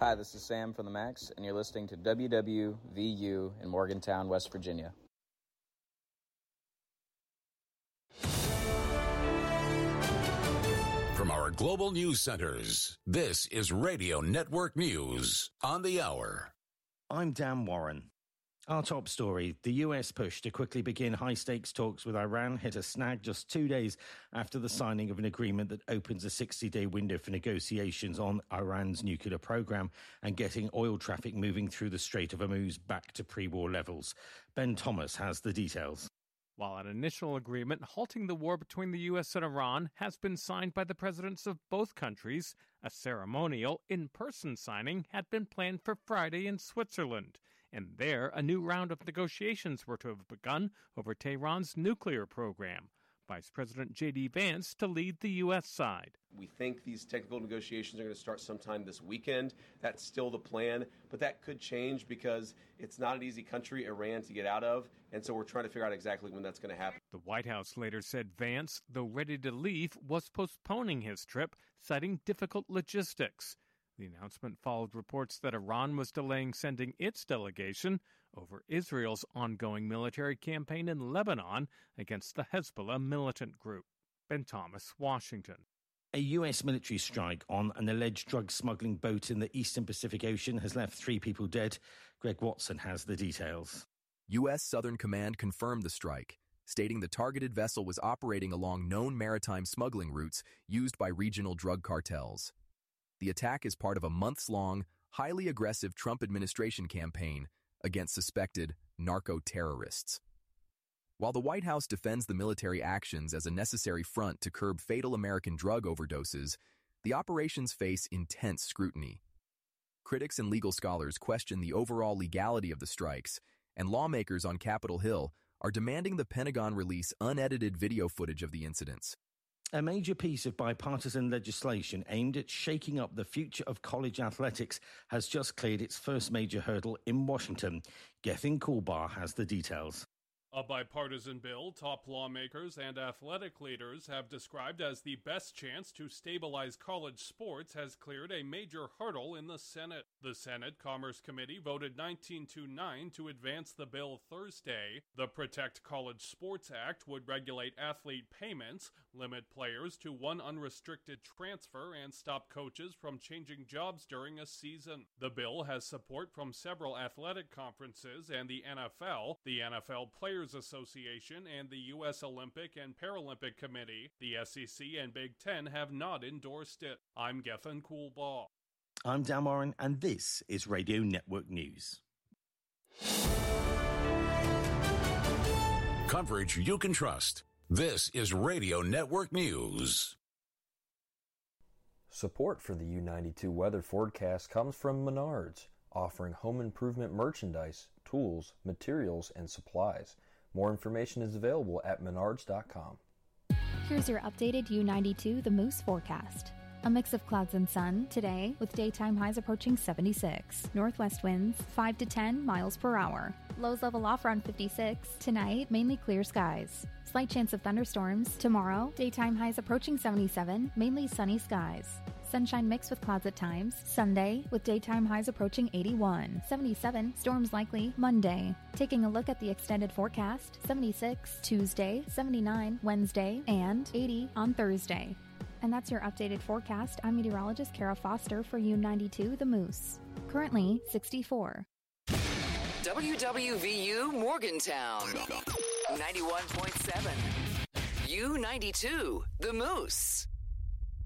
Hi, this is Sam from the Max, and you're listening to WWVU in Morgantown, West Virginia. From our global news centers, this is Radio Network News on the Hour. I'm Dan Warren. Our top story, the US push to quickly begin high-stakes talks with Iran hit a snag just 2 days after the signing of an agreement that opens a 60-day window for negotiations on Iran's nuclear program and getting oil traffic moving through the Strait of Hormuz back to pre-war levels. Ben Thomas has the details. While an initial agreement halting the war between the U.S. and Iran has been signed by the presidents of both countries, a ceremonial, in-person signing had been planned for Friday in Switzerland. And there, a new round of negotiations were to have begun over Tehran's nuclear program. Vice President J.D. Vance to lead the U.S. side. We think these technical negotiations are going to start sometime this weekend. That's still the plan, but that could change because it's not an easy country, Iran, to get out of, and so we're trying to figure out exactly when that's going to happen. The White House later said Vance, though ready to leave, was postponing his trip, citing difficult logistics. The announcement followed reports that Iran was delaying sending its delegation over Israel's ongoing military campaign in Lebanon against the Hezbollah militant group. Ben Thomas, Washington. A U.S. military strike on an alleged drug smuggling boat in the Eastern Pacific Ocean has left 3 people dead. Greg Watson has the details. U.S. Southern Command confirmed the strike, stating the targeted vessel was operating along known maritime smuggling routes used by regional drug cartels. The attack is part of a months-long, highly aggressive Trump administration campaign against suspected narco-terrorists. While the White House defends the military actions as a necessary front to curb fatal American drug overdoses, the operations face intense scrutiny. Critics and legal scholars question the overall legality of the strikes, and lawmakers on Capitol Hill are demanding the Pentagon release unedited video footage of the incidents. A major piece of bipartisan legislation aimed at shaking up the future of college athletics has just cleared its first major hurdle in Washington. Gethin Kulbar has the details. A bipartisan bill top lawmakers and athletic leaders have described as the best chance to stabilize college sports has cleared a major hurdle in the Senate. The Senate Commerce Committee voted 19-9 to advance the bill Thursday. The Protect College Sports Act would regulate athlete payments, limit players to 1 unrestricted transfer, and stop coaches from changing jobs during a season. The bill has support from several athletic conferences and the NFL Players Association, and the U.S. Olympic and Paralympic Committee. The SEC and Big Ten have not endorsed it. I'm Gethin Kulbar. I'm Dan Warren, and this is Radio Network News. Coverage you can trust. This is Radio Network News. Support for the U92 weather forecast comes from Menards, offering home improvement merchandise, tools, materials, and supplies. More information is available at menards.com. Here's your updated U92 The Moose forecast. A mix of clouds and sun today with daytime highs approaching 76. Northwest winds 5 to 10 miles per hour. Lows level off around 56. Tonight, mainly clear skies. Slight chance of thunderstorms. Tomorrow, daytime highs approaching 77, mainly sunny skies. Sunshine mixed with clouds at times. Sunday, with daytime highs approaching 81. 77, storms likely Monday. Taking a look at the extended forecast, 76 Tuesday, 79 Wednesday, and 80 on Thursday. And that's your updated forecast. I'm meteorologist Kara Foster for U92 The Moose. Currently 64. WWVU Morgantown 91.7. U92 The Moose.